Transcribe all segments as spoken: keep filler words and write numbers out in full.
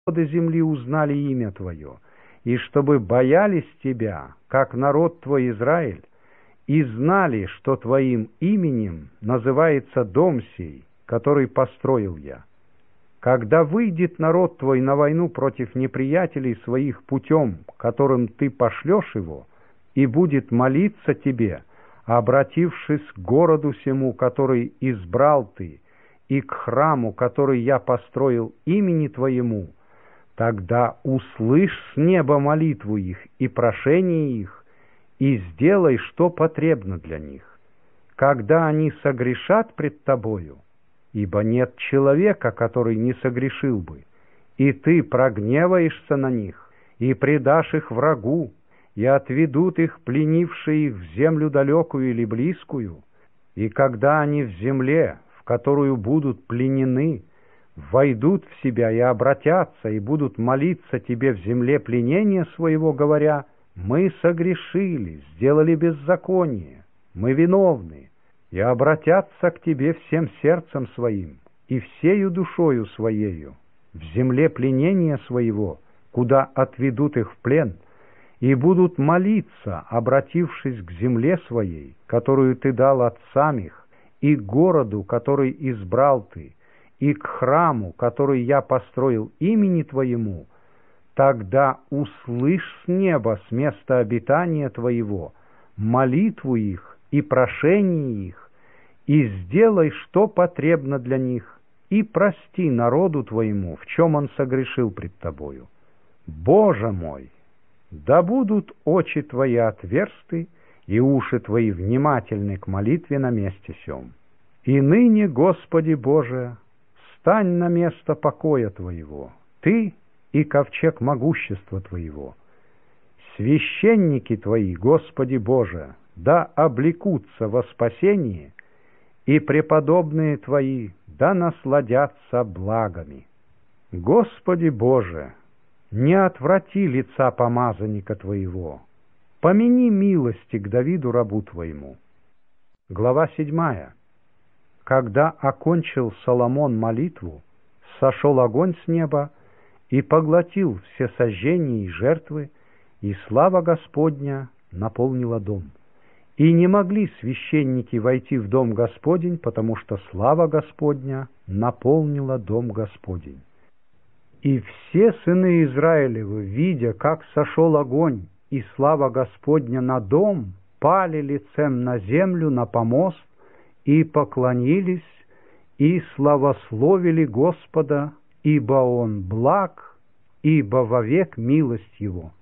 народы земли узнали имя Твое, и чтобы боялись Тебя, как народ Твой Израиль, и знали, что Твоим именем называется дом сей, который построил я. Когда выйдет народ Твой на войну против неприятелей своих путем, которым Ты пошлешь его, и будет молиться Тебе, обратившись к городу сему, который избрал Ты, и к храму, который я построил имени Твоему, тогда услышь с неба молитву их и прошение их, и сделай, что потребно для них. Когда они согрешат пред Тобою, ибо нет человека, который не согрешил бы, и Ты прогневаешься на них, и предашь их врагу, и отведут их, пленившие их, в землю далекую или близкую, и когда они в земле, в которую будут пленены, войдут в себя и обратятся, и будут молиться Тебе в земле пленения своего, говоря: «Мы согрешили, сделали беззаконие, мы виновны», и обратятся к Тебе всем сердцем своим и всею душою своею в земле пленения своего, куда отведут их в плен, и будут молиться, обратившись к земле своей, которую Ты дал отцам их, и к городу, который избрал Ты, и к храму, который я построил имени Твоему, тогда услышь с неба, с места обитания Твоего, молитву их и прошение их, и сделай, что потребно для них, и прости народу Твоему, в чем он согрешил пред Тобою. Боже мой, да будут очи Твои отверсты, и уши Твои внимательны к молитве на месте сем. И ныне, Господи Боже, стань на место покоя Твоего, Ты и ковчег могущества Твоего. Священники Твои, Господи Боже, да облекутся во спасении, и преподобные Твои да насладятся благами. Господи Боже, не отврати лица помазанника Твоего, помяни милости к Давиду рабу Твоему. Глава седьмая. Когда окончил Соломон молитву, сошел огонь с неба и поглотил все сожжения и жертвы, и слава Господня наполнила дом. И не могли священники войти в дом Господень, потому что слава Господня наполнила дом Господень. И все сыны Израилевы, видя, как сошел огонь и слава Господня на дом, пали лицем на землю, на помост, и поклонились, и славословили Господа, ибо Он благ, ибо вовек милость Его.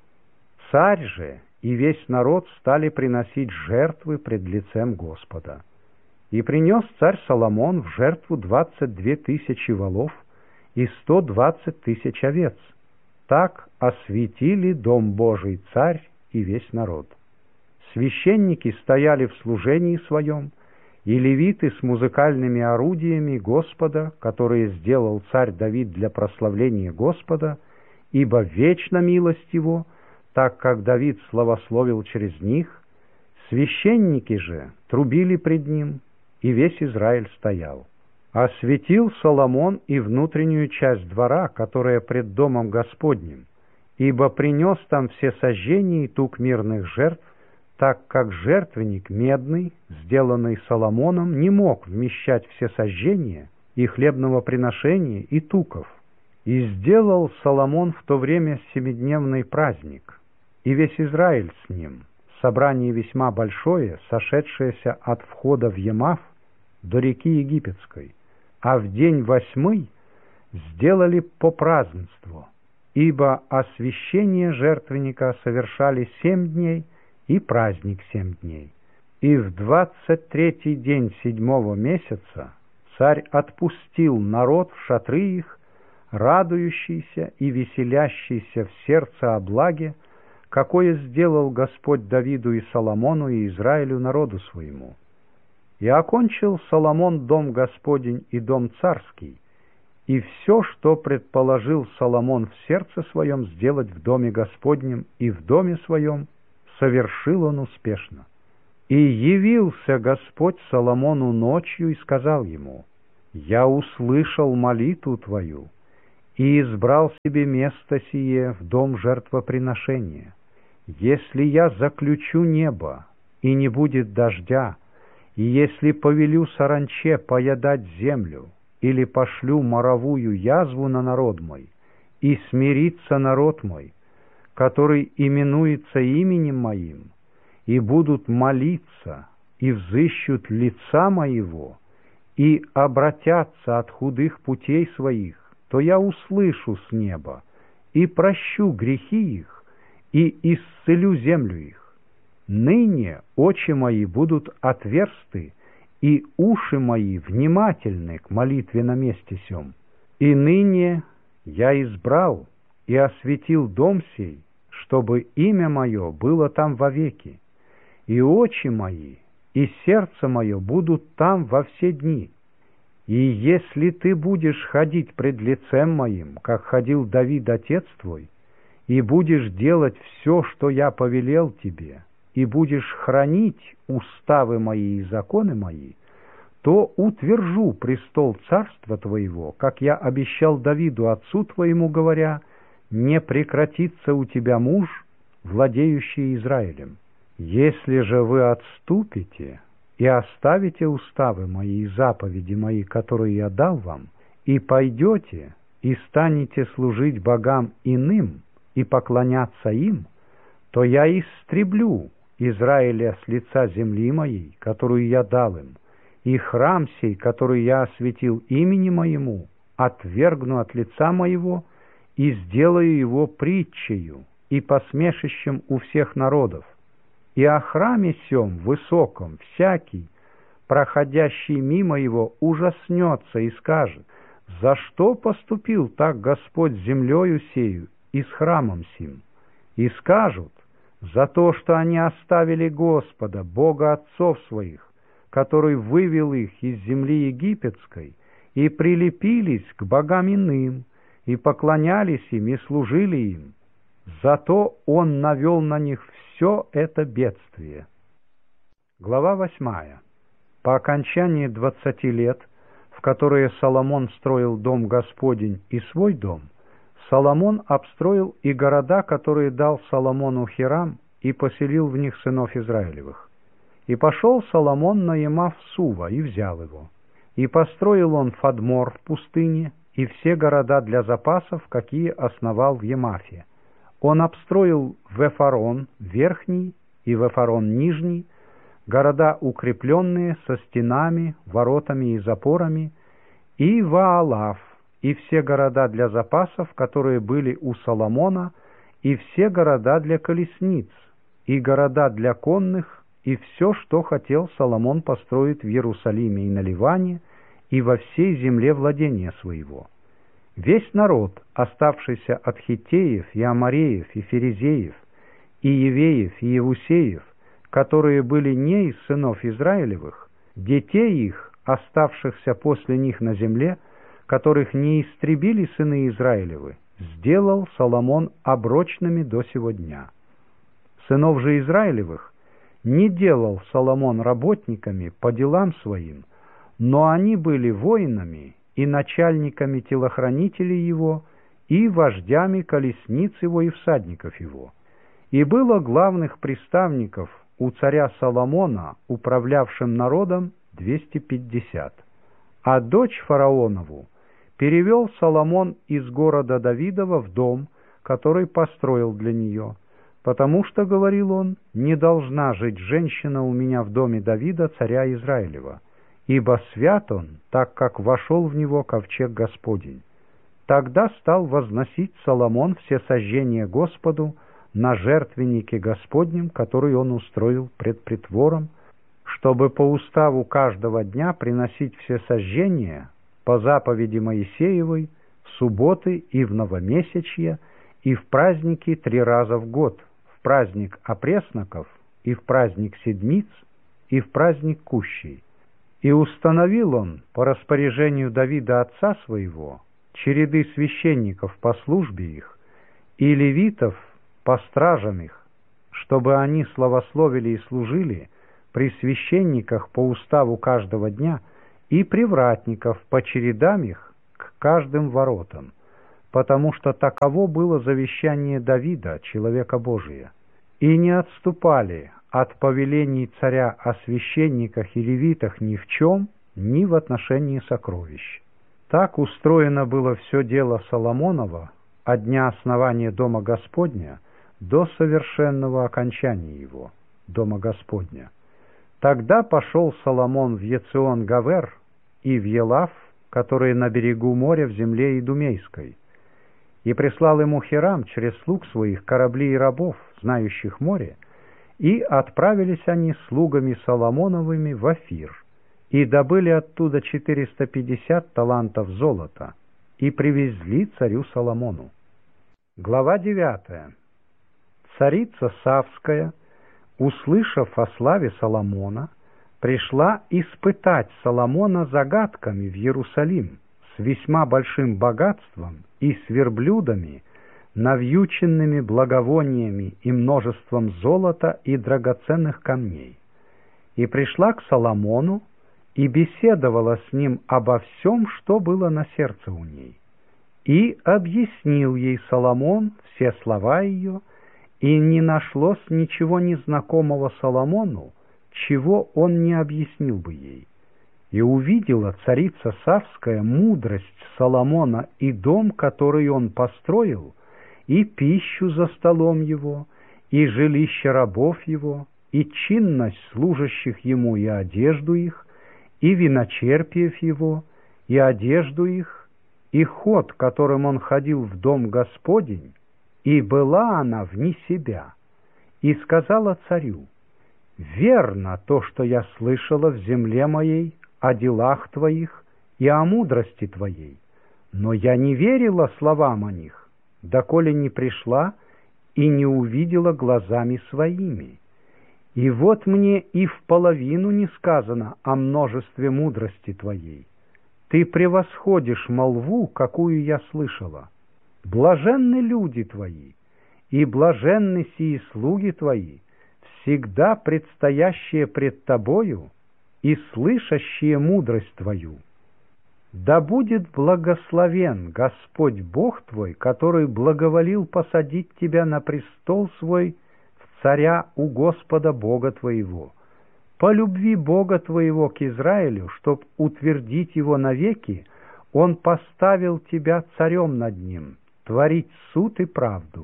Царь же и весь народ стали приносить жертвы пред лицем Господа. И принес царь Соломон в жертву двадцать две тысячи волов и сто двадцать тысяч овец. Так осветили дом Божий царь и весь народ. Священники стояли в служении своем, и левиты с музыкальными орудиями Господа, которые сделал царь Давид для прославления Господа, ибо вечна милость Его, так как Давид славословил через них. Священники же трубили пред ним, и весь Израиль стоял. Осветил Соломон и внутреннюю часть двора, которая пред домом Господним, ибо принес там все сожжения и тук мирных жертв, так как жертвенник медный, сделанный Соломоном, не мог вмещать все сожжения и хлебного приношения и туков. И сделал Соломон в то время семидневный праздник, и весь Израиль с ним, собрание весьма большое, сошедшееся от входа в Емав до реки Египетской, а в день восьмый сделали по празднеству, ибо освящение жертвенника совершали семь дней, и праздник семь дней. И в двадцать третий день седьмого месяца царь отпустил народ в шатры их, радующийся и веселящийся в сердце о благе, какое сделал Господь Давиду и Соломону и Израилю народу своему. И окончил Соломон дом Господень и дом царский, и все, что предположил Соломон в сердце своем сделать в доме Господнем и в доме своем, совершил он успешно. И явился Господь Соломону ночью и сказал ему: «Я услышал молитву твою, и избрал себе место сие в дом жертвоприношения. Если я заключу небо, и не будет дождя, и если повелю саранче поедать землю, или пошлю моровую язву на народ мой, и смирится народ мой, который именуется именем моим, и будут молиться, и взыщут лица моего, и обратятся от худых путей своих, то я услышу с неба, и прощу грехи их, и исцелю землю их. Ныне очи мои будут отверсты, и уши мои внимательны к молитве на месте сем. И ныне я избрал и осветил дом сей, чтобы имя мое было там вовеки, и очи мои, и сердце мое будут там во все дни. И если ты будешь ходить пред лицем моим, как ходил Давид отец твой, и будешь делать все, что я повелел тебе, и будешь хранить уставы мои и законы мои, то утвержу престол царства твоего, как я обещал Давиду отцу твоему, говоря: не прекратится у тебя муж, владеющий Израилем. Если же вы отступите и оставите уставы мои и заповеди мои, которые я дал вам, и пойдете и станете служить богам иным и поклоняться им, то я истреблю Израиля с лица земли моей, которую я дал им, и храм сей, который я осветил имени моему, отвергну от лица моего и сделаю его притчею и посмешищем у всех народов. И о храме сем высоком всякий, проходящий мимо его, ужаснется и скажет: за что поступил так Господь с землею сею и с храмом сим? И скажут: за то, что они оставили Господа, Бога отцов своих, который вывел их из земли египетской, и прилепились к богам иным, и поклонялись им, и служили им. Зато Он навел на них все это бедствие. Глава восьмая. По окончании двадцати лет, в которые Соломон строил дом Господень и свой дом, Соломон обстроил и города, которые дал Соломону Хирам, и поселил в них сынов Израилевых. И пошел Соломон на Емав-Сува и взял его. И построил он Фадмор в пустыне и все города для запасов, какие основал в Емафе. Он обстроил Вефарон верхний и Вефарон нижний, города укрепленные со стенами, воротами и запорами, и Ваалав, и все города для запасов, которые были у Соломона, и все города для колесниц, и города для конных, и все, что хотел Соломон построить в Иерусалиме и на Ливане, и во всей земле владения своего. Весь народ, оставшийся от хиттеев и амореев и ферезеев, и евеев и евусеев, которые были не из сынов Израилевых, детей их, оставшихся после них на земле, которых не истребили сыны Израилевы, сделал Соломон оброчными до сего дня. Сынов же Израилевых не делал Соломон работниками по делам своим, но они были воинами и начальниками телохранителей его, и вождями колесниц его и всадников его. И было главных приставников у царя Соломона, управлявшим народом, двести пятьдесят. А дочь фараонову перевел Соломон из города Давидова в дом, который построил для нее, потому что, говорил он, не должна жить женщина у меня в доме Давида, царя Израилева, ибо свят он, так как вошел в него ковчег Господень. Тогда стал возносить Соломон все сожжения Господу на жертвеннике Господнем, который он устроил пред притвором, чтобы по уставу каждого дня приносить все сожжения по заповеди Моисеевой в субботы и в новомесячье, и в праздники три раза в год, в праздник опресноков, и в праздник седмиц, и в праздник кущей. И установил он по распоряжению Давида отца своего череды священников по службе их и левитов по стражам их, чтобы они славословили и служили при священниках по уставу каждого дня, и привратников по чередам их к каждым воротам. потому что таково было завещание Давида, человека Божия. И не отступали от повелений царя о священниках и левитах ни в чем, ни в отношении сокровищ. Так устроено было все дело Соломонова от дня основания Дома Господня до совершенного окончания его, Дома Господня. Тогда пошел Соломон в Ецион-Гавер и в Елав, которые на берегу моря в земле Идумейской, и прислал ему Хирам через слуг своих корабли и рабов, знающих море, и отправились они слугами Соломоновыми в Офир, и добыли оттуда четыреста пятьдесят талантов золота, и привезли царю Соломону. Глава девятая. Царица Савская, услышав о славе Соломона, пришла испытать Соломона загадками в Иерусалим с весьма большим богатством и с верблюдами, навьюченными благовониями и множеством золота и драгоценных камней. И пришла к Соломону и беседовала с ним обо всем, что было на сердце у ней. И объяснил ей Соломон все слова ее, и не нашлось ничего незнакомого Соломону, чего он не объяснил бы ей. И увидела царица Савская мудрость Соломона и дом, который он построил, и пищу за столом его, и жилище рабов его, и чинность служащих ему и одежду их, и виночерпиев его, и одежду их, и ход, которым он ходил в дом Господень, и была она вне себя, и сказала царю: «Верно то, что я слышала в земле моей о делах твоих и о мудрости твоей, но я не верила словам о них, доколе не пришла и не увидела глазами своими. И вот мне и в половину не сказано о множестве мудрости твоей. Ты превосходишь молву, какую я слышала. Блаженны люди твои, и блаженны сии слуги твои, всегда предстоящие пред тобою и слышащие мудрость твою. Да будет благословен Господь Бог твой, который благоволил посадить тебя на престол свой в царя у Господа Бога твоего, по любви Бога твоего к Израилю, чтоб утвердить его навеки, он поставил тебя царем над ним, творить суд и правду».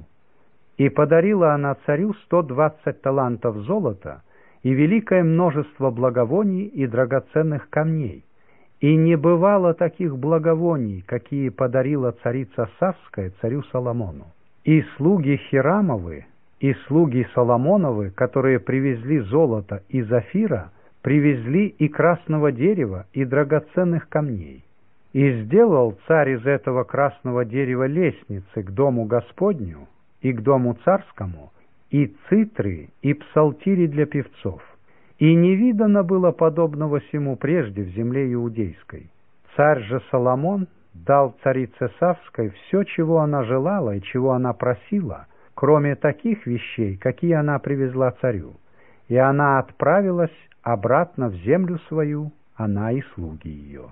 И подарила она царю сто двадцать талантов золота и великое множество благовоний и драгоценных камней. И не бывало таких благовоний, какие подарила царица Савская царю Соломону. И слуги Хирамовы, и слуги Соломоновы, которые привезли золото из Офира, привезли и красного дерева, и драгоценных камней. И сделал царь из этого красного дерева лестницы к дому Господню и к дому царскому, и цитры, и псалтири для певцов. И не видано было подобного сему прежде в земле иудейской. Царь же Соломон дал царице Савской все, чего она желала и чего она просила, кроме таких вещей, какие она привезла царю. И она отправилась обратно в землю свою, она и слуги ее.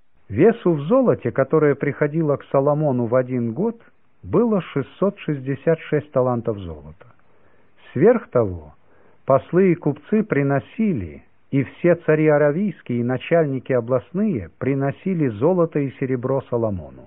Весу в золоте, которое приходило к Соломону в один год, было шестьсот шестьдесят шесть талантов золота. Сверх того, послы и купцы приносили, и все цари аравийские и начальники областные приносили золото и серебро Соломону.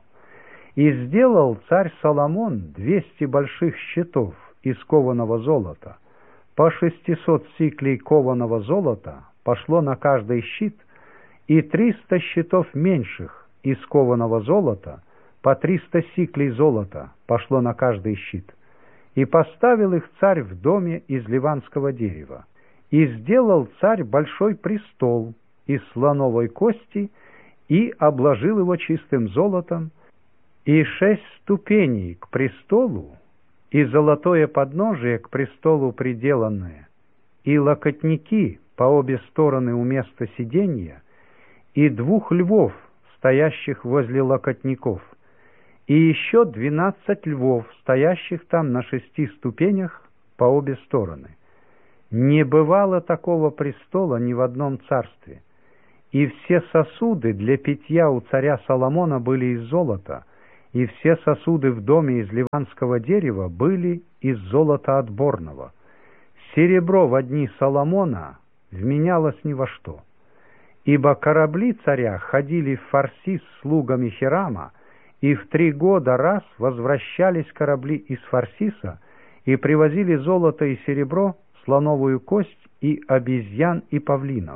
И сделал царь Соломон двести больших щитов из кованого золота. По шестисот сиклей кованого золота пошло на каждый щит, и триста щитов меньших из кованого золота, по триста сиклей золота пошло на каждый щит. И поставил их царь в доме из ливанского дерева. И сделал царь большой престол из слоновой кости, и обложил его чистым золотом, и шесть ступеней к престолу, и золотое подножие к престолу приделанное, и локотники по обе стороны у места сиденья, и двух львов, стоящих возле локотников, и еще двенадцать львов, стоящих там на шести ступенях по обе стороны. Не бывало такого престола ни в одном царстве. И все сосуды для питья у царя Соломона были из золота, и все сосуды в доме из ливанского дерева были из золота отборного. Серебро в дни Соломона вменялось ни во что. Ибо корабли царя ходили в Фарсис с слугами Хирама, и в три года раз возвращались корабли из Фарсиса и привозили золото и серебро, слоновую кость и обезьян и павлинов.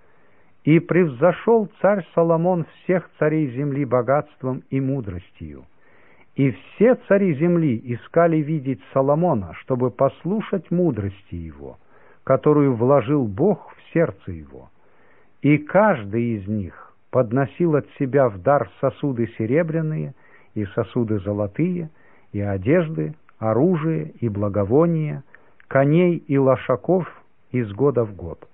И превзошел царь Соломон всех царей земли богатством и мудростью. И все цари земли искали видеть Соломона, чтобы послушать мудрости его, которую вложил Бог в сердце его. И каждый из них подносил от себя в дар сосуды серебряные и сосуды золотые, и одежды, оружие и благовония, коней и лошаков из года в год.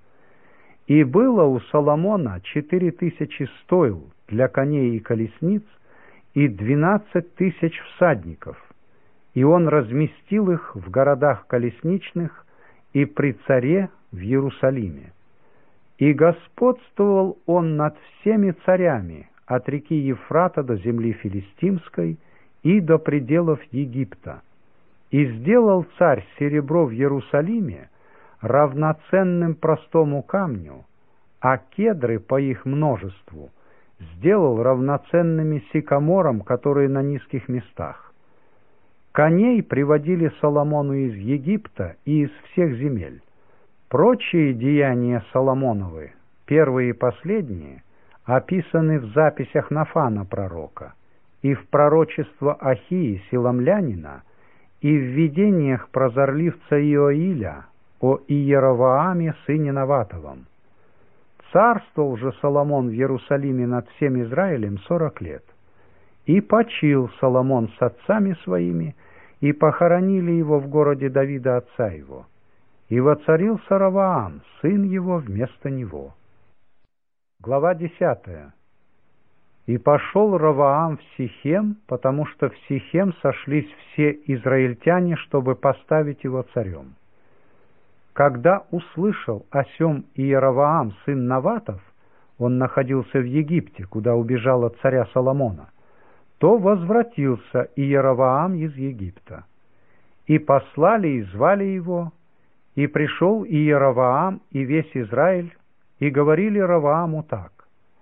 И было у Соломона четыре тысячи стойл для коней и колесниц, и двенадцать тысяч всадников, и он разместил их в городах колесничных и при царе в Иерусалиме. И господствовал он над всеми царями, от реки Ефрата до земли филистимской и до пределов Египта. И сделал царь серебро в Иерусалиме равноценным простому камню, а кедры по их множеству сделал равноценными сикаморам, которые на низких местах. Коней приводили Соломону из Египта и из всех земель. Прочие деяния Соломоновы, первые и последние, описаны в записях Нафана пророка, и в пророчество Ахии Силамлянина, и в видениях прозорливца Иоиля о Иеровоаме сыне Наватовом. Царствовал же Соломон в Иерусалиме над всем Израилем сорок лет. И почил Соломон с отцами своими, и похоронили его в городе Давида отца его. И воцарился Ровоам, сын его, вместо него. Глава десятая. И пошел Ровоам в Сихем, потому что в Сихем сошлись все израильтяне, чтобы поставить его царем. Когда услышал о сем Иеровоам, сын Наватов, он находился в Египте, куда убежал от царя Соломона, то возвратился Иеровоам из Египта. И послали и звали его, и пришел Иеровоам и весь Израиль, и говорили Ровоаму так: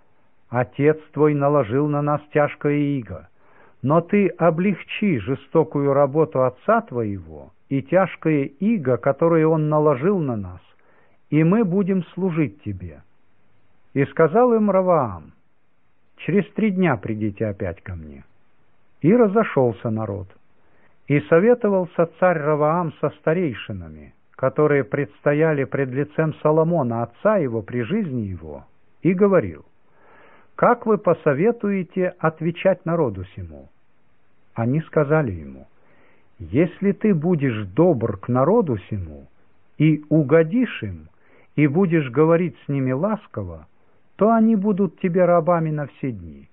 «Отец твой наложил на нас тяжкое иго, но ты облегчи жестокую работу отца твоего и тяжкое иго, которое он наложил на нас, и мы будем служить тебе». И сказал им Ровоам: «Через три дня придите опять ко мне». И разошелся народ. И советовался царь Ровоам со старейшинами, которые предстояли пред лицем Соломона, отца его, при жизни его, и говорил: «Как вы посоветуете отвечать народу сему?» Они сказали ему: «Если ты будешь добр к народу сему и угодишь им, и будешь говорить с ними ласково, то они будут тебе рабами на все дни».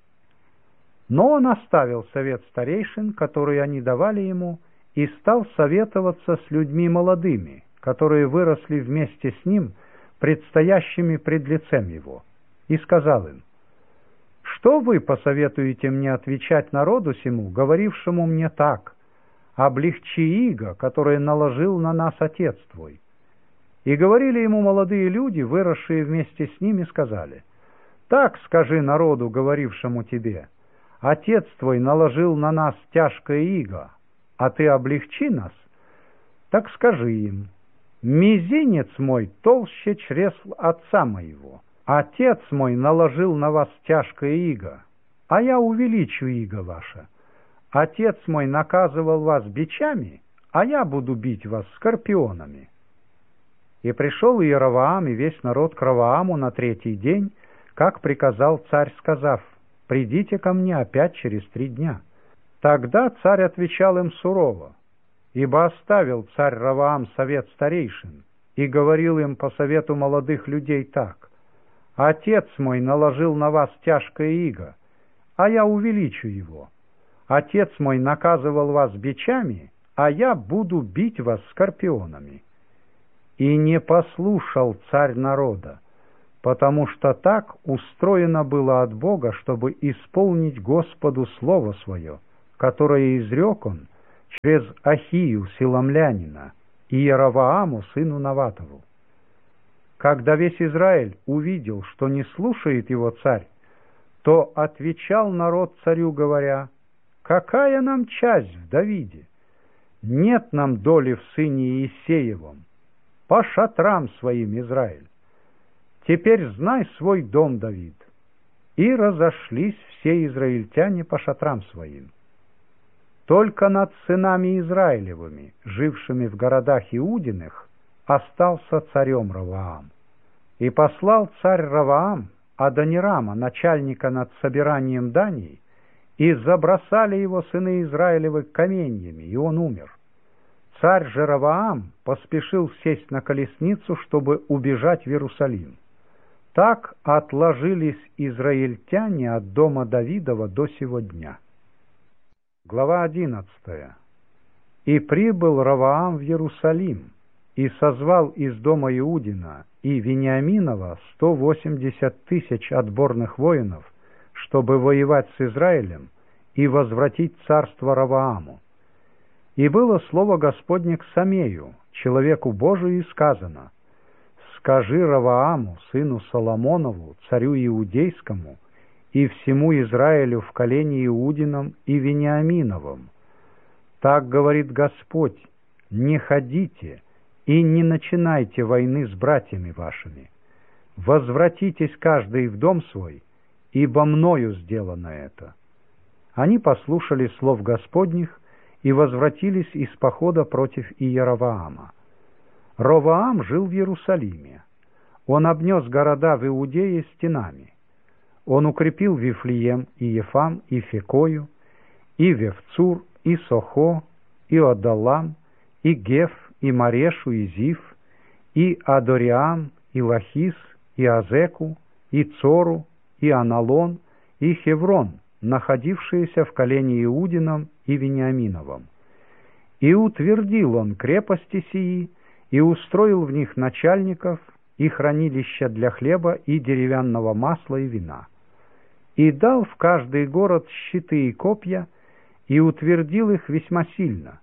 Но он оставил совет старейшин, которые они давали ему, и стал советоваться с людьми молодыми, которые выросли вместе с ним, предстоящими пред лицем его, и сказал им: «Что вы посоветуете мне отвечать народу сему, говорившему мне так: облегчи иго, которое наложил на нас отец твой?» И говорили ему молодые люди, выросшие вместе с ними, сказали: «Так скажи народу, говорившему тебе: отец твой наложил на нас тяжкое иго, а ты облегчи нас. Так скажи им: мизинец мой толще чресл отца моего. Отец мой наложил на вас тяжкое иго, а я увеличу иго ваше. Отец мой наказывал вас бичами, а я буду бить вас скорпионами». И пришел Иеровоам и весь народ к Ровоаму на третий день, как приказал царь, сказав: «Придите ко мне опять через три дня». Тогда царь отвечал им сурово, ибо оставил царь Ровоам совет старейшин и говорил им по совету молодых людей так: «Отец мой наложил на вас тяжкое иго, а я увеличу его. Отец мой наказывал вас бичами, а я буду бить вас скорпионами». И не послушал царь народа, потому что так устроено было от Бога, чтобы исполнить Господу слово свое, которое изрек он через Ахию силамлянина и Яровоаму сыну Наватову. Когда весь Израиль увидел, что не слушает его царь, то отвечал народ царю, говоря: «Какая нам часть в Давиде? Нет нам доли в сыне Иисеевом. По шатрам своим, Израиль! Теперь знай свой дом, Давид». И разошлись все израильтяне по шатрам своим. Только над сынами Израилевыми, жившими в городах Иудиных, остался царем Ровоам. И послал царь Ровоам Адонирама, начальника над собиранием даний, и забросали его сыны Израилевы каменьями, и он умер. Царь же Ровоам поспешил сесть на колесницу, чтобы убежать в Иерусалим. Так отложились израильтяне от дома Давидова до сего дня. Глава одиннадцатая. «И прибыл Ровоам в Иерусалим, и созвал из дома Иудина и Вениаминова сто восемьдесят тысяч отборных воинов, чтобы воевать с Израилем и возвратить царство Ровоаму. И было слово Господне к Самею, человеку Божию, и сказано: скажи Ровоаму, сыну Соломонову, царю Иудейскому, и всему Израилю в колене Иудином и Вениаминовом: так говорит Господь, не ходите и не начинайте войны с братьями вашими. Возвратитесь каждый в дом свой, ибо мною сделано это». Они послушали слов Господних и возвратились из похода против Иеровоама. Ровоам жил в Иерусалиме. Он обнес города в Иудее стенами. Он укрепил Вифлеем и Ефам и Фекою, и Вевцур, и Сохо, и Одалам, и Геф, и Марешу, и Зиф, и Адориам, и Лахис, и Азеку, и Цору, и Аналон, и Хеврон, находившиеся в колене Иудином и Вениаминовом. И утвердил он крепости сии, и устроил в них начальников, и хранилища для хлеба, и деревянного масла, и вина. И дал в каждый город щиты и копья, и утвердил их весьма сильно.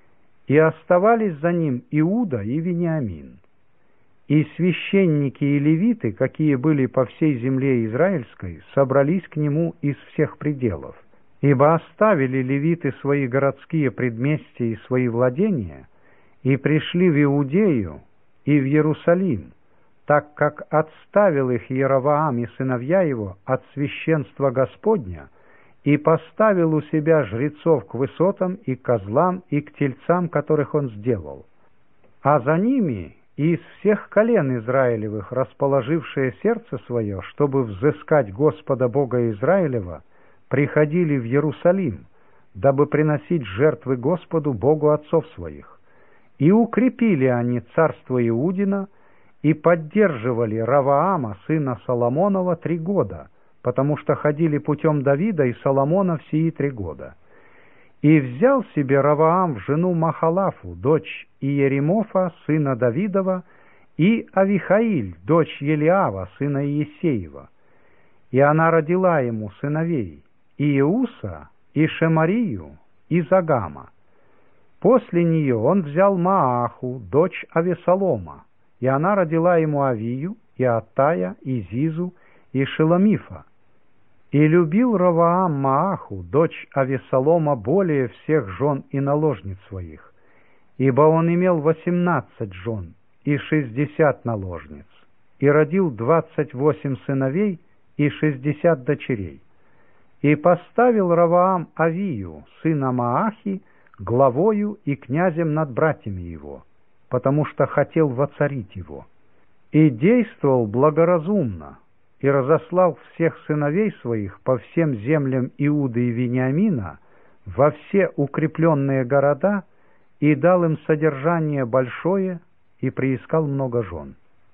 И оставались за ним Иуда и Вениамин. И священники и левиты, какие были по всей земле израильской, собрались к нему из всех пределов. Ибо оставили левиты свои городские предместья и свои владения, и пришли в Иудею и в Иерусалим, так как отставил их Яровоам и сыновья его от священства Господня, и поставил у себя жрецов к высотам и к козлам и к тельцам, которых он сделал. А за ними и из всех колен Израилевых, расположившие сердце свое, чтобы взыскать Господа Бога Израилева, приходили в Иерусалим, дабы приносить жертвы Господу Богу отцов своих. И укрепили они царство Иудина, и поддерживали Ровоама, сына Соломонова, три года, потому что ходили путем Давида и Соломона в сии три года. И взял себе Ровоам в жену Махалафу, дочь Иеремофа, сына Давидова, и Авихаиль, дочь Елиава, сына Иесеева. И она родила ему сыновей Иеуса, и Шемарию, и Загама. После нее он взял Мааху, дочь Авесолома, и она родила ему Авию, и Атая, и Зизу, и Шеломифа. И любил Ровоам Мааху, дочь Авесолома, более всех жен и наложниц своих, ибо он имел восемнадцать жен и шестьдесят наложниц, и родил двадцать восемь сыновей и шестьдесят дочерей. И поставил Ровоам Авию, сына Маахи, главою и князем над братьями его, потому что хотел воцарить его. И действовал благоразумно, и разослал всех сыновей своих по всем землям Иуды и Вениамина во все укрепленные города, и дал им содержание большое, и приискал много жен.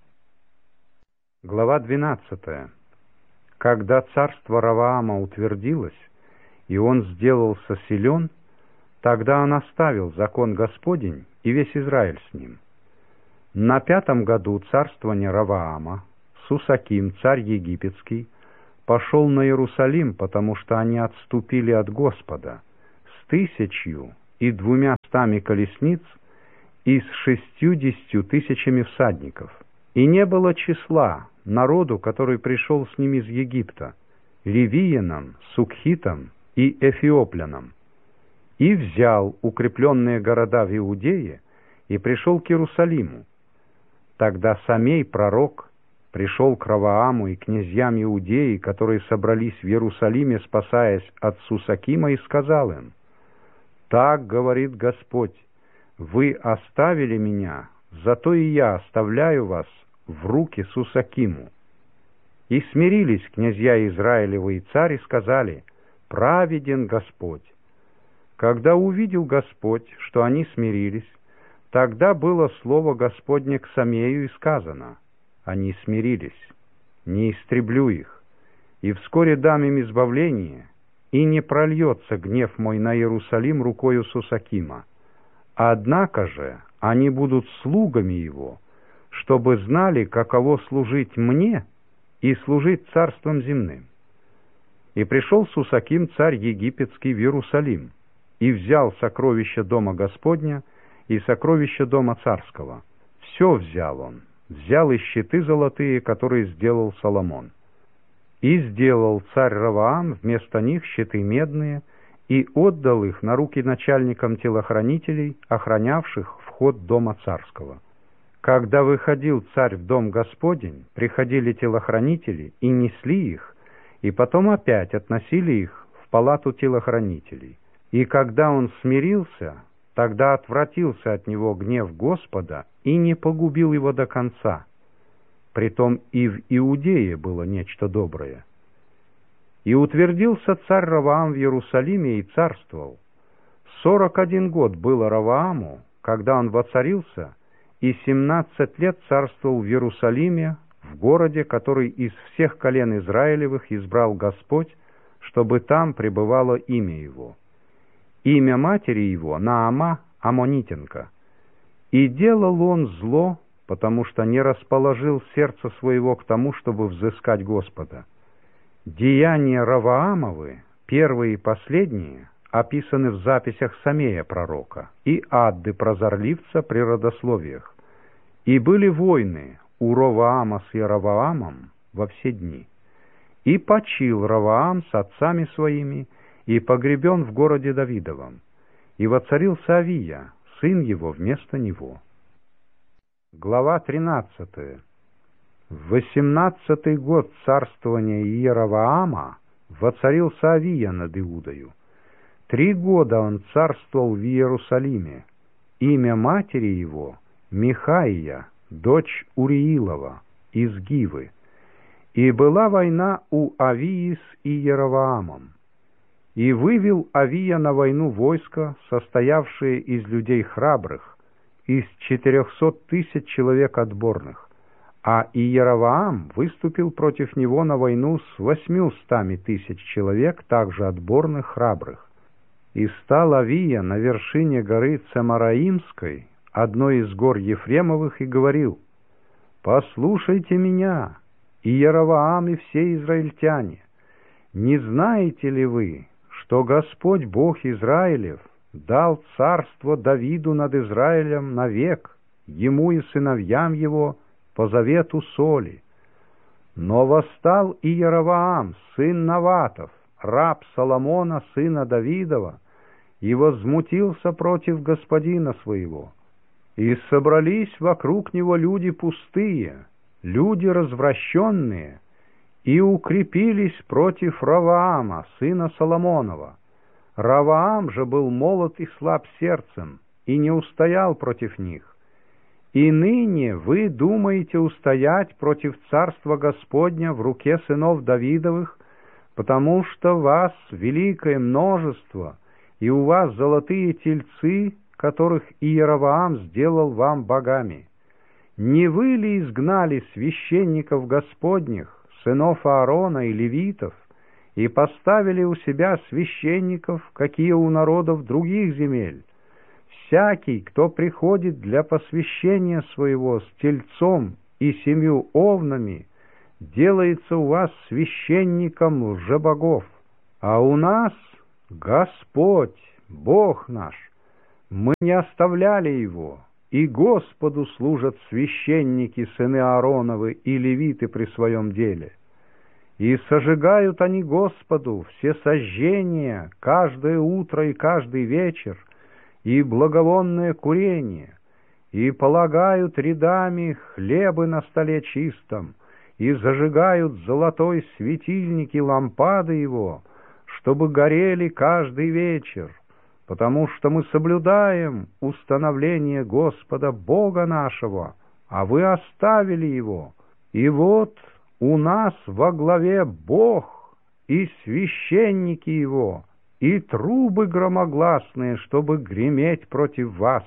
Глава двенадцатая. Когда царство Ровоама утвердилось, и он сделался силен, тогда он оставил закон Господень и весь Израиль с ним. На пятом году царствования Ровоама Сусаким, царь египетский, пошел на Иерусалим, потому что они отступили от Господа, с тысячью и двумя стами колесниц и с шестьюдесятью тысячами всадников. И не было числа народу, который пришел с ним из Египта, ливиянам, сукхитам и эфиоплянам. И взял укрепленные города в Иудее и пришел к Иерусалиму. Тогда Самей, пророк, пришел к Равааму и князьям Иудеи, которые собрались в Иерусалиме, спасаясь от Сусакима, и сказал им: «Так говорит Господь, вы оставили меня, зато и я оставляю вас в руки Сусакиму». И смирились князья Израилевы и царь, и сказали: «Праведен Господь». Когда увидел Господь, что они смирились, тогда было слово Господне к Самею, и сказано: «Они смирились, не истреблю их, и вскоре дам им избавление, и не прольется гнев мой на Иерусалим рукою Сусакима. Однако же они будут слугами его, чтобы знали, каково служить мне и служить царством земным». И пришел Сусаким, царь египетский, в Иерусалим, и взял сокровища дома Господня и сокровища дома царского. Все взял он, взял и щиты золотые, которые сделал Соломон. И сделал царь Раваам вместо них щиты медные, и отдал их на руки начальникам телохранителей, охранявших вход дома царского. Когда выходил царь в дом Господень, приходили телохранители и несли их, и потом опять относили их в палату телохранителей. И когда он смирился, тогда отвратился от него гнев Господа и не погубил его до конца. Притом и в Иудее было нечто доброе. И утвердился царь Раваам в Иерусалиме и царствовал. Сорок один год было Равааму, когда он воцарился, и семнадцать лет царствовал в Иерусалиме, в городе, который из всех колен Израилевых избрал Господь, чтобы там пребывало имя его. Имя матери его Наама Аммонитянка. И делал он зло, потому что не расположил сердце своего к тому, чтобы взыскать Господа. Деяния Раваамовы, первые и последние, описаны в записях Самея пророка и Адды прозорливца при родословиях. И были войны у Роваама с Яроваамом во все дни. И почил Раваам с отцами своими, и погребен в городе Давидовом, и воцарился Авия, сын его, вместо него. Глава тринадцатая. В восемнадцатый год царствования Иераваама воцарился Авия над Иудою. Три года он царствовал в Иерусалиме. Имя матери его Михаия, дочь Уриилова, из Гивы. И была война у Авии с Иераваамом. И вывел Авия на войну войско, состоявшее из людей храбрых, из четырехсот тысяч человек отборных, а Иераваам выступил против него на войну с восьмистами тысяч человек, также отборных, храбрых. И стал Авия на вершине горы Цемараимской, одной из гор Ефремовых, и говорил: «Послушайте меня, Иераваам и все израильтяне, не знаете ли вы, что Господь Бог Израилев дал царство Давиду над Израилем навек, ему и сыновьям его, по завету соли? Но восстал Иераваам, сын Наватов, раб Соломона, сына Давидова, и возмутился против господина своего. И собрались вокруг него люди пустые, люди развращенные, и укрепились против Раваама, сына Соломонова. Раваам же был молод и слаб сердцем, и не устоял против них. И ныне вы думаете устоять против царства Господня в руке сынов Давидовых, потому что вас великое множество, и у вас золотые тельцы, которых Иераваам сделал вам богами. Не вы ли изгнали священников Господних, сынов Аарона и левитов, и поставили у себя священников, какие у народов других земель? Всякий, кто приходит для посвящения своего с тельцом и семью овнами, делается у вас священником лжебогов, а у нас Господь, Бог наш. Мы не оставляли его, и Господу служат священники, сыны Аароновы и левиты при своем деле. И сожигают они Господу все сожжения каждое утро и каждый вечер, и благовонное курение, и полагают рядами хлебы на столе чистом, и зажигают золотой светильник и лампады его, чтобы горели каждый вечер, потому что мы соблюдаем установление Господа Бога нашего, а вы оставили его. И вот у нас во главе Бог и священники его, и трубы громогласные, чтобы греметь против вас.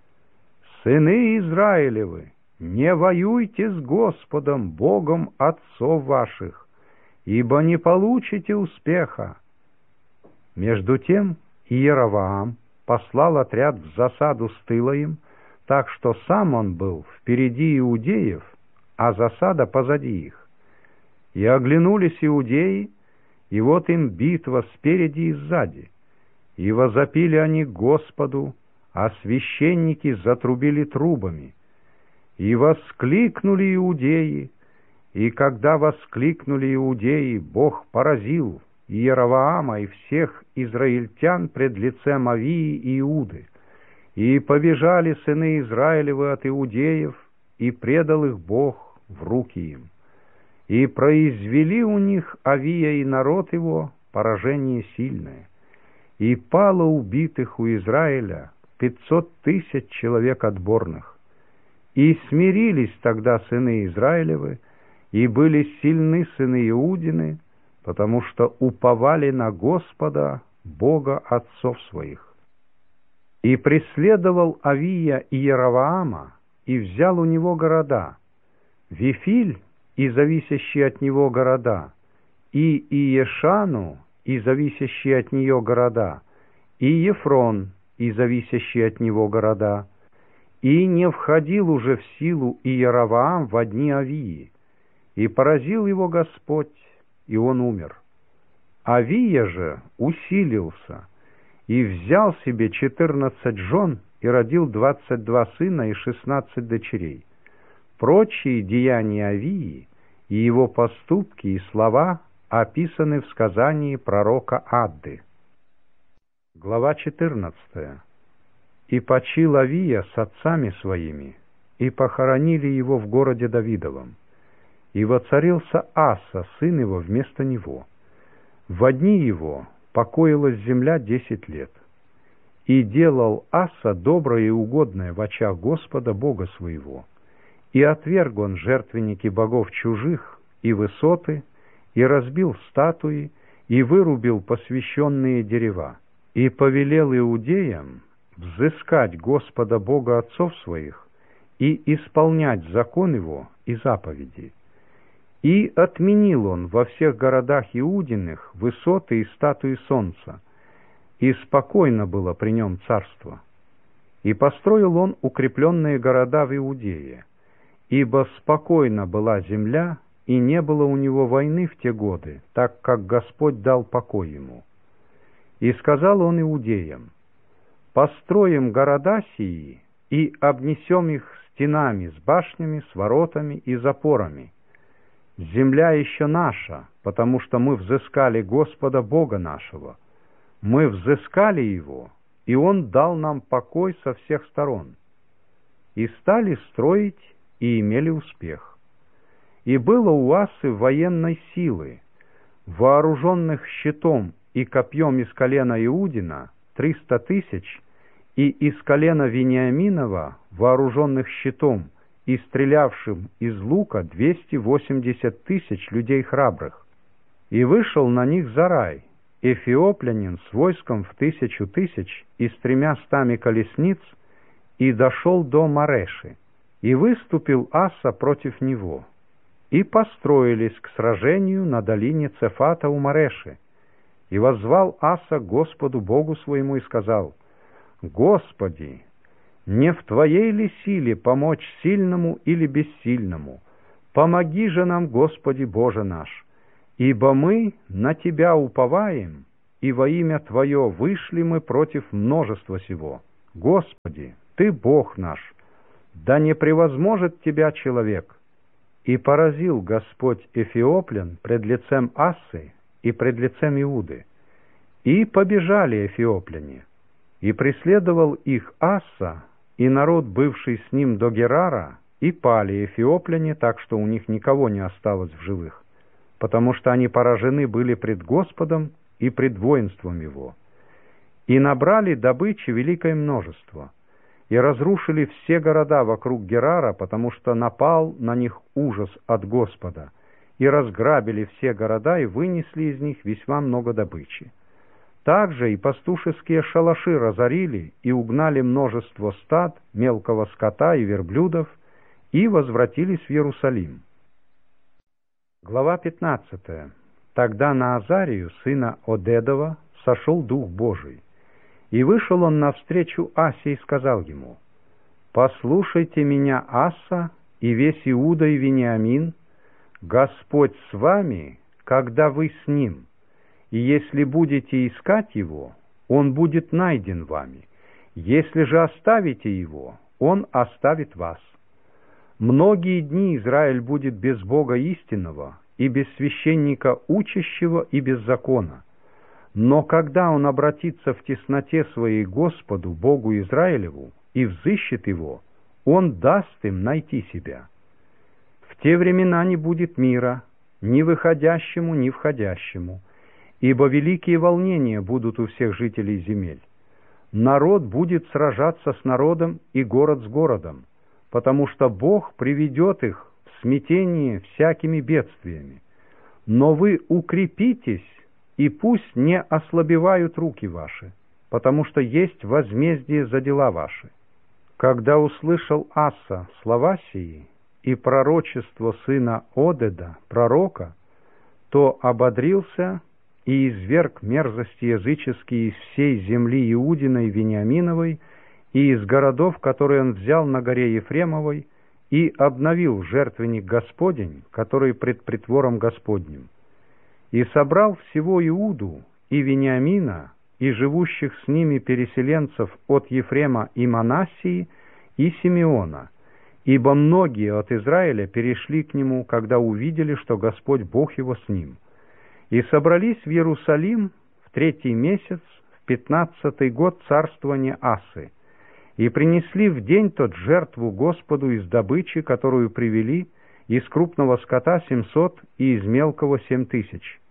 Сыны Израилевы, не воюйте с Господом, Богом отцов ваших, ибо не получите успеха. Между тем Иеровоам послал отряд в засаду с Тылаем, так что сам он был впереди иудеев, а засада позади их. И оглянулись иудеи, и вот им битва спереди и сзади. И возопили они к Господу, а священники затрубили трубами. И воскликнули иудеи, и когда воскликнули иудеи, Бог поразил Иеровоама и всех израильтян пред лицем Авии и Иуды. И побежали сыны Израилевы от иудеев, и предал их Бог в руки им. И произвели у них Авия и народ его поражение сильное. И пало убитых у Израиля пятьсот тысяч человек отборных. И смирились тогда сыны Израилевы, и были сильны сыны Иудины, потому что уповали на Господа, Бога отцов своих. И преследовал Авия Иеровоама, и взял у него города, Вифиль и зависящие от него города, и Иешану и зависящие от нее города, и Ефрон и зависящие от него города. И не входил уже в силу Иеровоам во дни Авии, и поразил его Господь, и он умер. Авия же усилился, и взял себе четырнадцать жен, и родил двадцать два сына и шестнадцать дочерей. Прочие деяния Авии и его поступки и слова описаны в сказании пророка Адды. Глава четырнадцатая. «И почил Авия с отцами своими, и похоронили его в городе Давидовом. И воцарился Аса, сын его, вместо него. Во дни его покоилась земля десять лет. И делал Аса доброе и угодное в очах Господа Бога своего. И отверг он жертвенники богов чужих и высоты, и разбил статуи, и вырубил посвященные дерева, и повелел иудеям взыскать Господа Бога отцов своих и исполнять закон его и заповеди. И отменил он во всех городах Иудиных высоты и статуи солнца, и спокойно было при нем царство. И построил он укрепленные города в Иудее, ибо спокойна была земля, и не было у него войны в те годы, так как Господь дал покой ему. И сказал он иудеям: построим города сии и обнесем их стенами с башнями, с воротами и запорами. Земля еще наша, потому что мы взыскали Господа Бога нашего. Мы взыскали Его, и Он дал нам покой со всех сторон. И стали строить, и имели успех. И было у Асы военной силы, вооруженных щитом и копьем из колена Иудина, триста тысяч, и из колена Вениаминова, вооруженных щитом и стрелявшим из лука, двести восемьдесят тысяч людей храбрых. И вышел на них Зарай, эфиоплянин, с войском в тысячу тысяч и с тремя стами колесниц, и дошел до Мареши. И выступил Аса против него, и построились к сражению на долине Цефата у Мареши. И воззвал Аса Господу Богу своему и сказал: «Господи, не в Твоей ли силе помочь сильному или бессильному? Помоги же нам, Господи Боже наш, ибо мы на Тебя уповаем, и во имя Твое вышли мы против множества сего. Господи, Ты Бог наш, да не превозможет Тебя человек». И поразил Господь эфиоплян пред лицем Ассы и пред лицем Иуды. И побежали эфиопляне, и преследовал их Асса, и народ, бывший с ним до Герара, и пали эфиопляне, так что у них никого не осталось в живых, потому что они поражены были пред Господом и пред воинством его. И набрали добычи великое множество, и разрушили все города вокруг Герара, потому что напал на них ужас от Господа, и разграбили все города, и вынесли из них весьма много добычи. Также и пастушеские шалаши разорили, и угнали множество стад, мелкого скота и верблюдов, и возвратились в Иерусалим. Глава пятнадцатая. Тогда на Азарию, сына Одедова, сошел Дух Божий. И вышел он навстречу Асе и сказал ему: «Послушайте меня, Аса, и весь Иуда и Вениамин, Господь с вами, когда вы с ним, и если будете искать его, он будет найден вами, если же оставите его, он оставит вас. Многие дни Израиль будет без Бога истинного, и без священника учащего, и без закона. Но когда он обратится в тесноте своей Господу, Богу Израилеву, и взыщет его, он даст им найти себя. В те времена не будет мира, ни выходящему, ни входящему, ибо великие волнения будут у всех жителей земель. Народ будет сражаться с народом и город с городом, потому что Бог приведет их в смятение всякими бедствиями. Но вы укрепитесь, и пусть не ослабевают руки ваши, потому что есть возмездие за дела ваши». Когда услышал Аса слова сии и пророчество сына Одеда, пророка, то ободрился и изверг мерзости языческие из всей земли Иудиной и Вениаминовой и из городов, которые он взял на горе Ефремовой, и обновил жертвенник Господень, который пред притвором Господним. И собрал всего Иуду и Вениамина, и живущих с ними переселенцев от Ефрема и Манассии, и Симеона, ибо многие от Израиля перешли к нему, когда увидели, что Господь Бог его с ним. И собрались в Иерусалим в третий месяц, в пятнадцатый год царствования Асы, и принесли в день тот жертву Господу из добычи, которую привели, из крупного скота семьсот и из мелкого семь тысяч.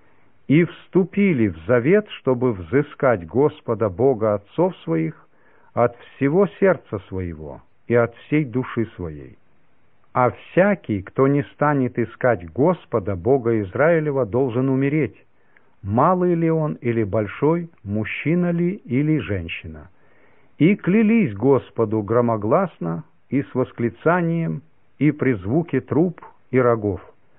И вступили в завет, чтобы взыскать Господа Бога отцов своих от всего сердца своего и от всей души своей. А всякий, кто не станет искать Господа Бога Израилева, должен умереть, малый ли он или большой, мужчина ли или женщина. И клялись Господу громогласно и с восклицанием, и при звуке труб и рогов.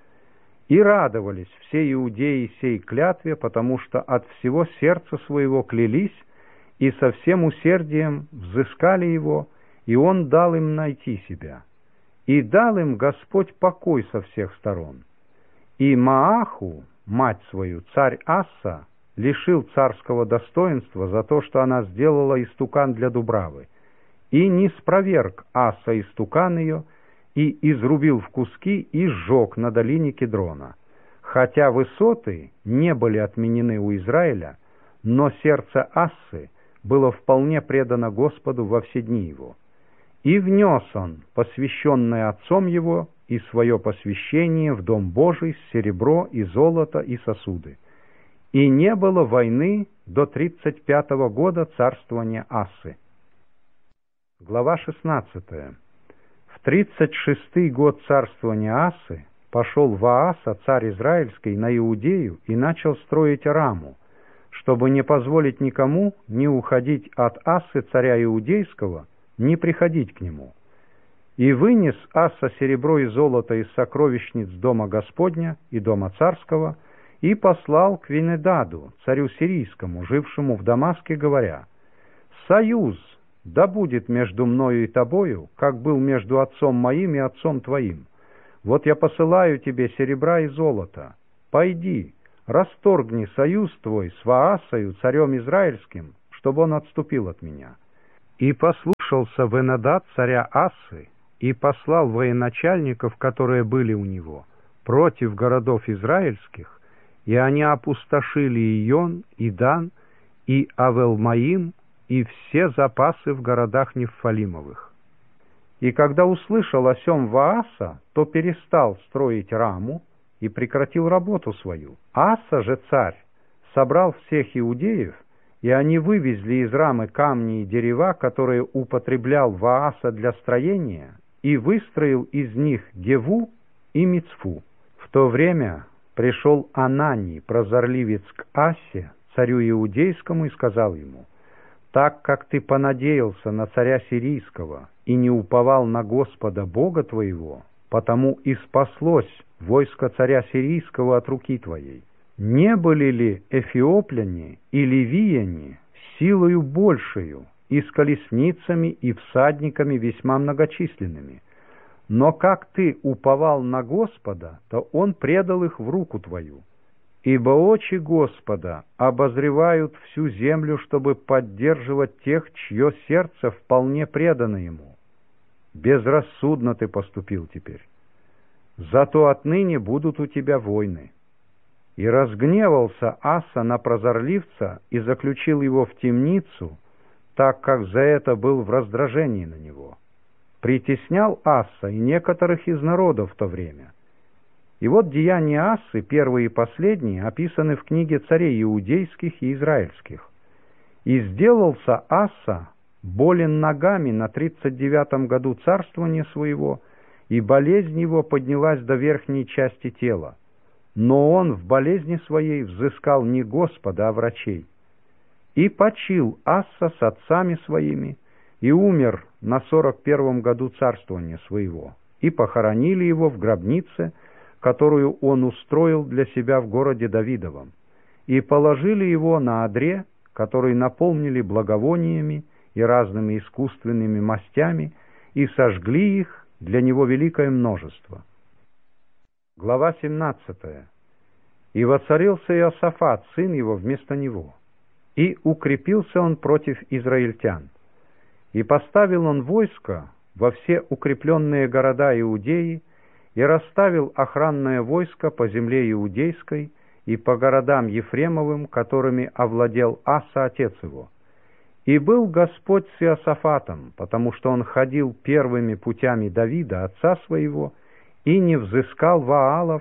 И радовались все иудеи сей клятве, потому что от всего сердца своего клялись, и со всем усердием взыскали его, и он дал им найти себя. И дал им Господь покой со всех сторон. И Мааху, мать свою, царь Асса, лишил царского достоинства за то, что она сделала истукан для Дубравы, и не спроверг Аса истукан ее, и изрубил в куски и сжег на долине Кедрона. Хотя высоты не были отменены у Израиля, но сердце Ассы было вполне предано Господу во все дни его. И внес он, посвященное отцом его, и свое посвящение в Дом Божий, серебро и золото и сосуды. И не было войны до тридцать пятого года царствования Ассы. Глава шестнадцатая. В тридцать шестый год царствования Ассы пошел Вааса, царь Израильский, на Иудею и начал строить Раму, чтобы не позволить никому не уходить от Ассы, царя Иудейского, не приходить к нему. И вынес Аса серебро и золото из сокровищниц дома Господня и дома царского, и послал к Венедаду, царю сирийскому, жившему в Дамаске, говоря: «Союз да будет между мною и тобою, как был между отцом моим и отцом твоим. Вот я посылаю тебе серебра и золота. Пойди, расторгни союз твой с Ваасою, царем израильским, чтобы он отступил от меня». И послушался Венадад царя Ассы, и послал военачальников, которые были у него, против городов израильских, и они опустошили Ион, и Дан, и Авелмаим, и все запасы в городах Нефалимовых. И когда услышал о сем Вааса, то перестал строить Раму и прекратил работу свою. Аса же царь собрал всех иудеев, и они вывезли из Рамы камни и дерева, которые употреблял Вааса для строения, и выстроил из них Геву и Мицфу. В то время пришел Ананий, прозорливец, к Асе, царю иудейскому, и сказал ему: «Так как ты понадеялся на царя сирийского и не уповал на Господа Бога твоего, потому и спаслось войско царя сирийского от руки твоей. Не были ли эфиопляне и ливияне силою большею, и с колесницами и всадниками весьма многочисленными? Но как ты уповал на Господа, то Он предал их в руку твою. Ибо очи Господа обозревают всю землю, чтобы поддерживать тех, чье сердце вполне предано Ему. Безрассудно ты поступил теперь. Зато отныне будут у тебя войны». И разгневался Аса на прозорливца и заключил его в темницу, так как за это был в раздражении на него. Притеснял Аса и некоторых из народа в то время. И вот деяния Асы, первые и последние, описаны в книге царей иудейских и израильских. «И сделался Аса болен ногами на тридцать девятом году царствования своего, и болезнь его поднялась до верхней части тела. Но он в болезни своей взыскал не Господа, а врачей. И почил Аса с отцами своими, и умер на сорок первом году царствования своего, и похоронили его в гробнице, которую он устроил для себя в городе Давидовом, и положили его на одре, который наполнили благовониями и разными искусственными мастями, и сожгли их для него великое множество». Глава семнадцатая. «И воцарился Иосафат, сын его, вместо него, и укрепился он против израильтян. И поставил он войско во все укрепленные города Иудеи, и расставил охранное войско по земле иудейской и по городам Ефремовым, которыми овладел Аса, отец его. И был Господь с Иосафатом, потому что он ходил первыми путями Давида, отца своего, и не взыскал Ваалов,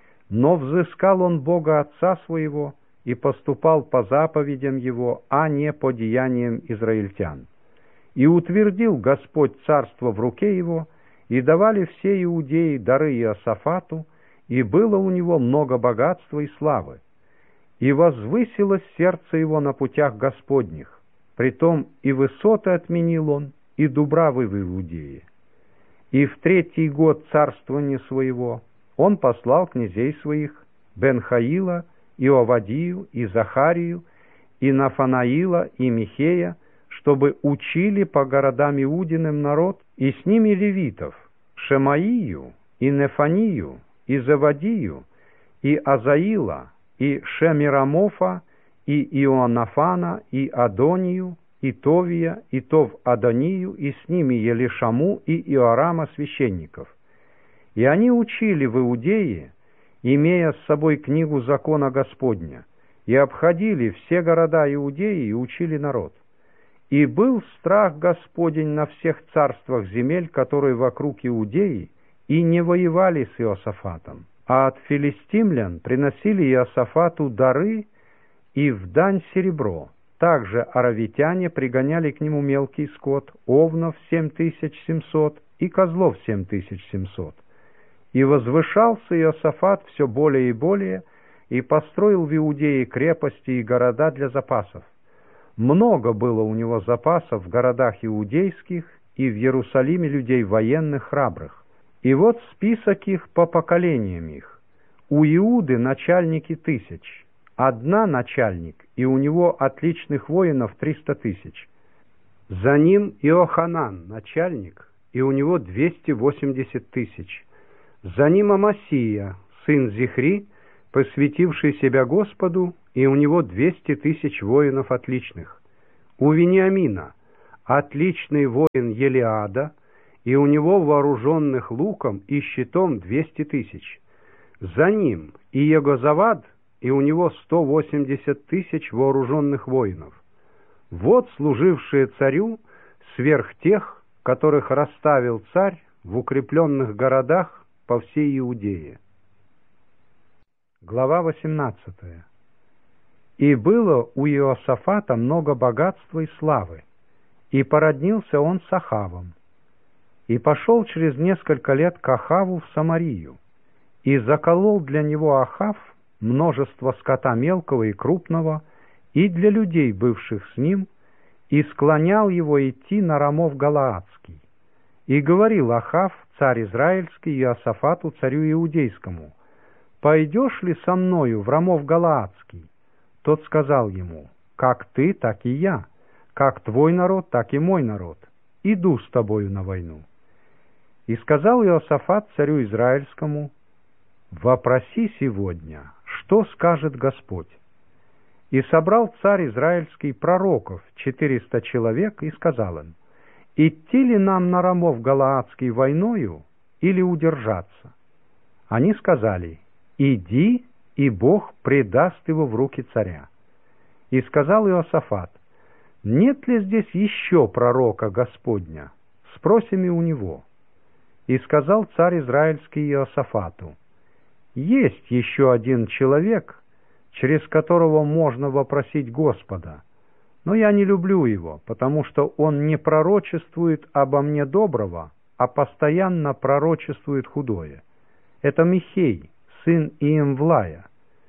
но взыскал он Бога отца своего и поступал по заповедям его, а не по деяниям израильтян. И утвердил Господь царство в руке его, и давали все иудеи дары Иосафату, и было у него много богатства и славы. И возвысилось сердце его на путях Господних, притом и высоты отменил он, и дубравы в Иудее. И в третий год царствования своего он послал князей своих Бен-Хаила, и Овадию, и Захарию, и Нафанаила, и Михея, чтобы учили по городам Иудиным народ, и с ними левитов, Шемаию, и Нефанию, и Завадию, и Азаила, и Шемирамофа, и Ионафана, и Адонию, и Товия, и Тов-Адонию, и с ними Елишаму и Иорама священников. И они учили в Иудее, имея с собой книгу закона Господня, и обходили все города Иудеи и учили народ. И был страх Господень на всех царствах земель, которые вокруг Иудеи, и не воевали с Иосафатом. А от филистимлян приносили Иосафату дары и в дань серебро. Также аравитяне пригоняли к нему мелкий скот, овнов семь тысяч семьсот и козлов семь тысяч семьсот. И возвышался Иосафат все более и более, и построил в Иудее крепости и города для запасов. Много было у него запасов в городах иудейских и в Иерусалиме людей военных храбрых. И вот список их по поколениям их. У Иуды начальники тысяч, одна начальник, и у него отличных воинов триста тысяч. За ним Иоханан, начальник, и у него двести восемьдесят тысяч. За ним Амасия, сын Зихри, посвятивший себя Господу, и у него двести тысяч воинов отличных. У Вениамина отличный воин Елиада, и у него вооруженных луком и щитом двести тысяч. За ним и Егозавад, и у него сто восемьдесят тысяч вооруженных воинов. Вот служившие царю сверх тех, которых расставил царь в укрепленных городах по всей Иудее. Глава восемнадцатая. И было у Иосафата много богатства и славы, и породнился он с Ахавом, и пошел через несколько лет к Ахаву в Самарию, и заколол для него Ахав множество скота мелкого и крупного, и для людей, бывших с ним, и склонял его идти на Рамов Галаадский. И говорил Ахав, царь израильский, Иосафату, царю иудейскому: «Пойдешь ли со мною в Рамов Галаадский?» Тот сказал ему: «Как ты, так и я, как твой народ, так и мой народ. Иду с тобою на войну». И сказал Иосафат царю израильскому: «Вопроси сегодня, что скажет Господь». И собрал царь израильский пророков, четыреста человек, и сказал им: «Идти ли нам на Рамов Галаадский войною или удержаться?» Они сказали: «Иди, и Бог предаст его в руки царя». И сказал Иосафат: «Нет ли здесь еще пророка Господня? Спросим и у него». И сказал царь израильский Иосафату: «Есть еще один человек, через которого можно вопросить Господа, но я не люблю его, потому что он не пророчествует обо мне доброго, а постоянно пророчествует худое. Это Михей, сын Иемвлая».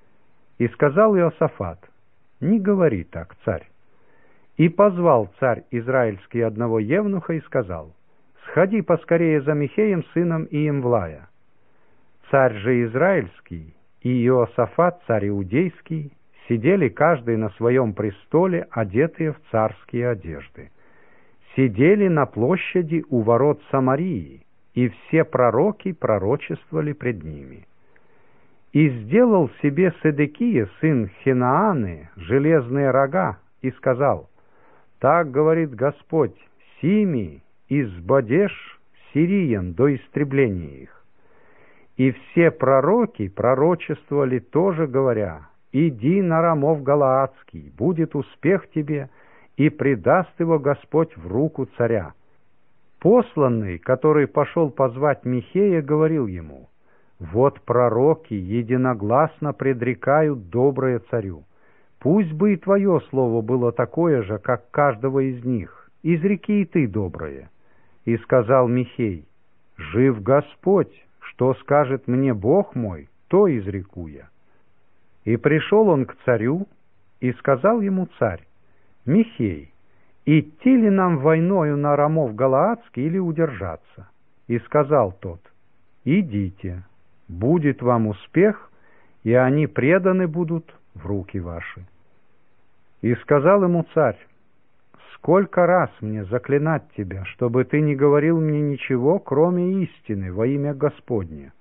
И сказал Иосафат: «Не говори так, царь». И позвал царь израильский одного евнуха и сказал: «Сходи поскорее за Михеем, сыном Иемвлая». Царь же израильский и Иосафат, царь иудейский, сидели каждый на своем престоле, одетые в царские одежды. Сидели на площади у ворот Самарии, и все пророки пророчествовали пред ними. И сделал себе Седекия, сын Хинааны, железные рога, и сказал: «Так говорит Господь, сими избодешь сириян до истребления их». И все пророки пророчествовали тоже, говоря: «Иди на Рамов Галаадский, будет успех тебе, и предаст его Господь в руку царя». Посланный, который пошел позвать Михея, говорил ему: «Вот пророки единогласно предрекают доброе царю. Пусть бы и твое слово было такое же, как каждого из них. Изреки и ты доброе». И сказал Михей: «Жив Господь, что скажет мне Бог мой, то изреку я». И пришел он к царю, и сказал ему царь: «Михей, идти ли нам войною на Рамов Галаадский или удержаться?» И сказал тот: «Идите, будет вам успех, и они преданы будут в руки ваши». И сказал ему царь: «Сколько раз мне заклинать тебя, чтобы ты не говорил мне ничего, кроме истины, во имя Господне?»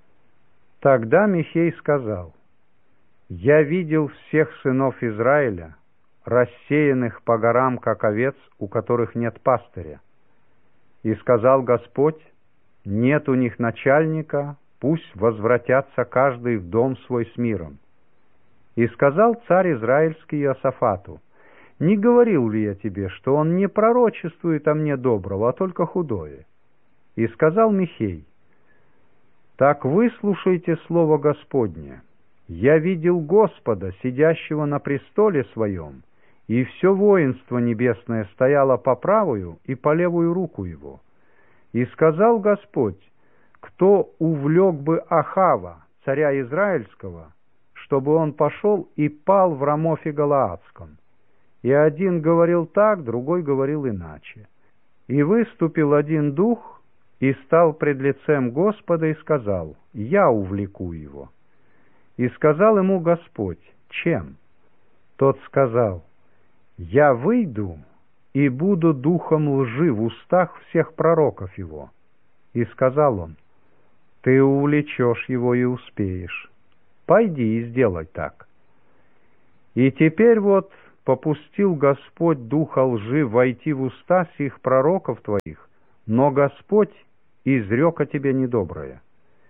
Тогда Михей сказал: «Я видел всех сынов Израиля, рассеянных по горам, как овец, у которых нет пастыря. И сказал Господь: нет у них начальника, пусть возвратятся каждый в дом свой с миром. И сказал царь израильский Иосафату: не говорил ли я тебе, что он не пророчествует о мне доброго, а только худое? И сказал Михей: так выслушайте слово Господне. Я видел Господа, сидящего на престоле своем, и все воинство небесное стояло по правую и по левую руку его. И сказал Господь: кто увлек бы Ахава, царя израильского, чтобы он пошел и пал в Рамофе Галаадском? И один говорил так, другой говорил иначе. И выступил один дух, и стал пред лицем Господа, и сказал: я увлеку его. И сказал ему Господь: чем? Тот сказал: я выйду и буду духом лжи в устах всех пророков его. И сказал он: ты увлечешь его и успеешь. пойди и сделай так. И теперь вот попустил Господь духа лжи войти в уста сих пророков твоих, но Господь изрек о тебе недоброе.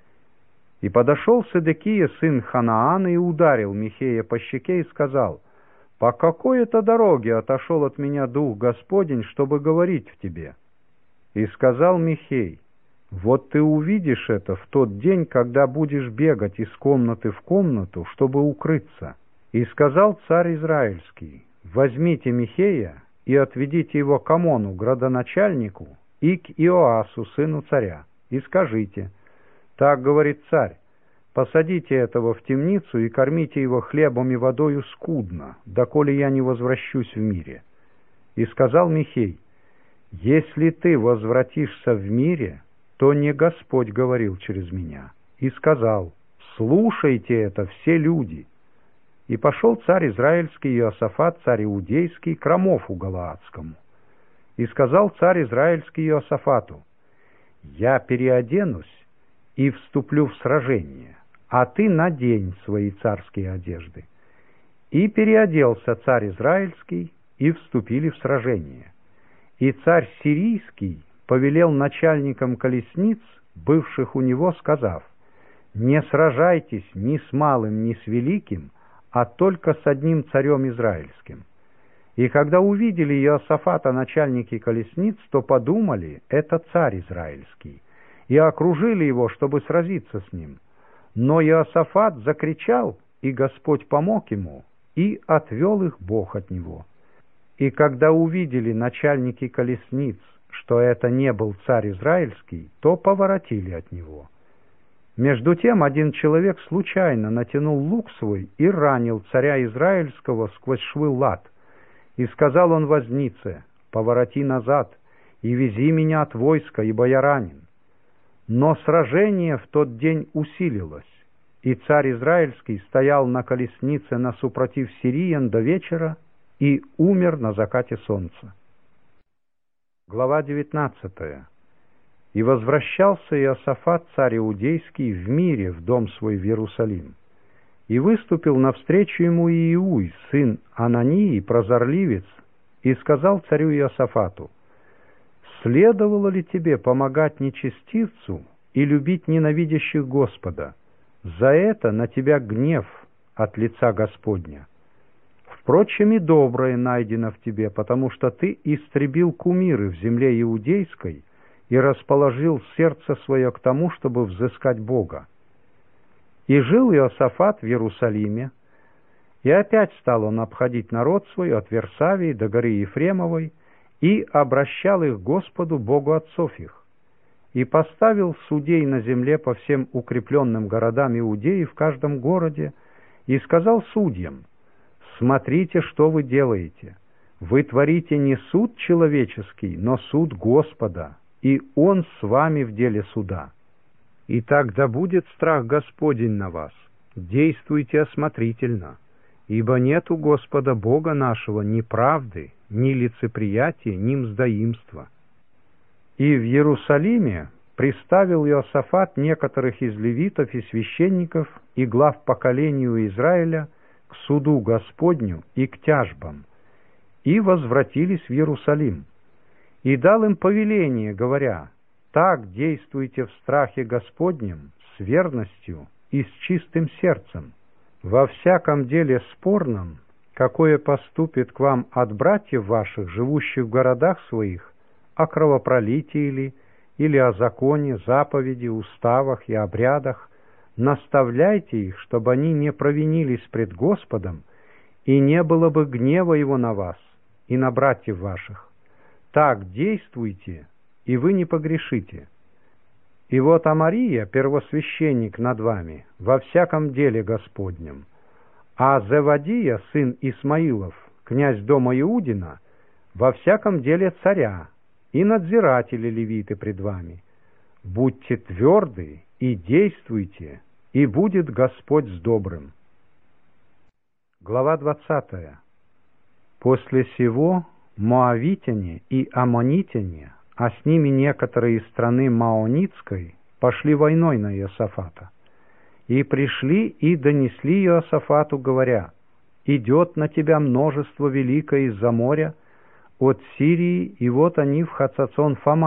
И подошел Седекия, сын Ханаана, и ударил Михея по щеке и сказал: «По какой это дороге отошел от меня дух Господень, чтобы говорить в тебе?» И сказал Михей: «Вот ты увидишь это в тот день, когда будешь бегать из комнаты в комнату, чтобы укрыться». И сказал царь Израильский: «Возьмите Михея и отведите его к Амону, градоначальнику, и к Иоасу, сыну царя, и скажите: так говорит царь, посадите этого в темницу и кормите его хлебом и водою скудно, доколе я не возвращусь в мире». И сказал Михей: «Если ты возвратишься в мире, то не Господь говорил через меня». И сказал: «Слушайте это, все люди». И пошел царь Израильский Иосафат, царь Иудейский, к Рамофу Галаадскому. И сказал царь Израильский Иосафату: «Я переоденусь и вступлю в сражение, а ты надень свои царские одежды». И переоделся царь Израильский, и вступили в сражение. И царь Сирийский повелел начальникам колесниц, бывших у него, сказав: «Не сражайтесь ни с малым, ни с великим, а только с одним царем израильским». И когда увидели Иосафата начальники колесниц, то подумали: это царь израильский, и окружили его, чтобы сразиться с ним. Но Иосафат закричал, и Господь помог ему, и отвел их Бог от него. И когда увидели начальники колесниц, что это не был царь израильский, то поворотили от него. Между тем один человек случайно натянул лук свой и ранил царя израильского сквозь швы лад. И сказал он вознице: «Повороти назад и вези меня от войска, ибо я ранен». Но сражение в тот день усилилось, и царь израильский стоял на колеснице насупротив сириян до вечера и умер на закате солнца. Глава девятнадцатая. «И возвращался Иосафат, царь Иудейский, в мире в дом свой в Иерусалим. И выступил навстречу ему Иеуй, сын Анании, прозорливец, и сказал царю Иосафату: следовало ли тебе помогать нечестивцу и любить ненавидящих Господа? За это на тебя гнев от лица Господня. Впрочем, и доброе найдено в тебе, потому что ты истребил кумиры в земле иудейской и расположил сердце свое к тому, чтобы взыскать Бога. И жил Иосафат в Иерусалиме, и опять стал он обходить народ свой от Версавии до горы Ефремовой, и обращал их Господу, Богу отцов их, и поставил судей на земле по всем укрепленным городам Иудеи в каждом городе, и сказал судьям: смотрите, что вы делаете. Вы творите не суд человеческий, но суд Господа, и Он с вами в деле суда. И тогда будет страх Господень на вас. Действуйте осмотрительно, ибо нет у Господа Бога нашего ни правды, ни лицеприятия, ни мздоимства». И в Иерусалиме приставил Иосафат некоторых из левитов и священников и глав поколению Израиля к суду Господню и к тяжбам, и возвратились в Иерусалим. И дал им повеление, говоря: так действуйте в страхе Господнем, с верностью и с чистым сердцем. Во всяком деле спорном, какое поступит к вам от братьев ваших, живущих в городах своих, о кровопролитии ли, или о законе, заповеди, уставах и обрядах, наставляйте их, чтобы они не провинились пред Господом, и не было бы гнева Его на вас и на братьев ваших. Так действуйте, и вы не погрешите. И вот Амария, первосвященник над вами, во всяком деле Господнем, а Зевадия, сын Исмаилов, князь дома Иудина, во всяком деле царя, и надзиратели левиты пред вами. Будьте тверды и действуйте, и будет Господь с добрым». Глава двадцатая. «После сего моавитяне и аммонитяне, а с ними некоторые из страны Маонитской, пошли войной на Иосафата. И пришли и донесли Иосафату, говоря: «Идет на тебя множество великое из-за моря, от Сирии, и вот они в Хацацон-Фама».